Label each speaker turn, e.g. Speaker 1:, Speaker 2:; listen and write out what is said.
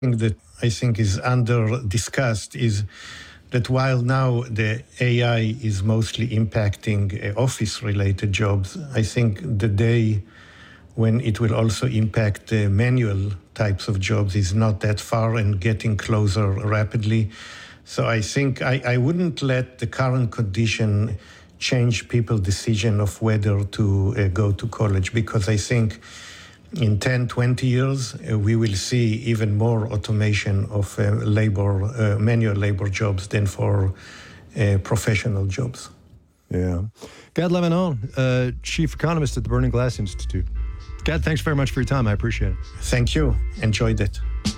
Speaker 1: thing that I think is under discussed is that while now the AI is mostly impacting office-related jobs, I think the day when it will also impact the manual types of jobs is not that far and getting closer rapidly. So I think I wouldn't let the current condition change people's decision of whether to go to college, because I think in 10, 20 years, we will see even more automation of manual labor jobs than for professional jobs.
Speaker 2: Yeah. Gad Lebanon, Chief Economist at the Burning Glass Institute. Gad, thanks very much for your time. I appreciate it.
Speaker 1: Thank you. Enjoyed it.